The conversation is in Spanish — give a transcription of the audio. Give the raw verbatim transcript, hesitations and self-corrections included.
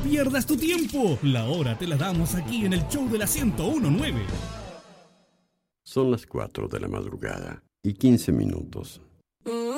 pierdas tu tiempo. La hora te la damos aquí en el show de la ciento uno punto nueve. Son las cuatro de la madrugada y quince minutos.